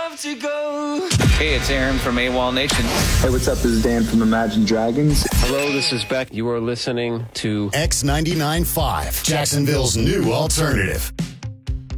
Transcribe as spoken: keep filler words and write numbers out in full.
have to go. Hey, it's Aaron from AWOL Nation. Hey, what's up? This is Dan from Imagine Dragons. Hello, this is Beck. You are listening to X ninety-nine point five, Jacksonville's new alternative.